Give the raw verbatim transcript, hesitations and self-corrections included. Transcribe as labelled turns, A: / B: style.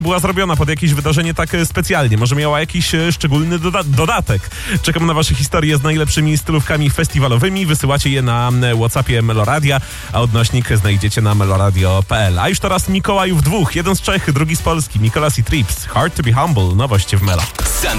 A: była zrobiona pod jakieś wydarzenie tak specjalnie. Może miała jakiś szczególny doda- dodatek. Czekam na wasze historie z najlepszymi stylówkami festiwalowymi. Wysyłacie je na WhatsAppie Meloradia, a odnośnik znajdziecie na meloradio kropka p l. A już teraz Mikołajów dwóch. Jeden z Czech, drugi z Polski. Mikolas i Trips. Hard to be humble. Nowość w Melo.